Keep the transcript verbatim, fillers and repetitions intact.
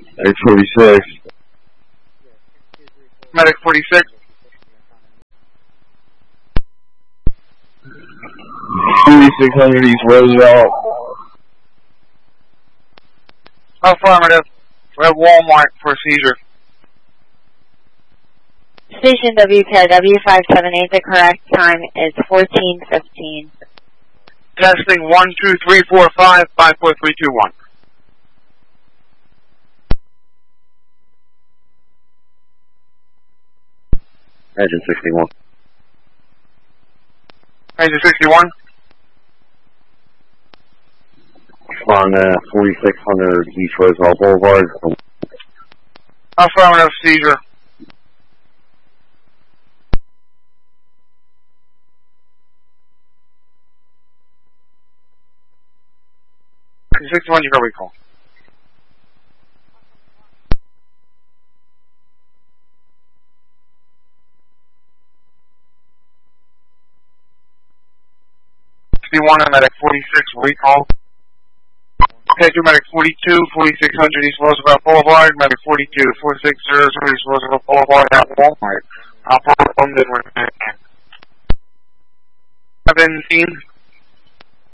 Medic forty-six. Medic forty-six. forty-six hundred East Roosevelt. Affirmative. We have Walmart for seizure. Station W K R W five seven eight, the correct time is fourteen fifteen. Testing one two three four five five four three two one. Engine sixty-one. Engine sixty-one. On uh, forty-six hundred East Roosevelt Boulevard. Affirmative, seizure. sixty-one, you got recall. sixty-one and medic forty-six, recall. Okay, do medic forty-two, forty-six hundred East Roosevelt Boulevard, medic forty-two, forty-six hundred East Roosevelt Boulevard at Walmart. I'll perform the seventeen.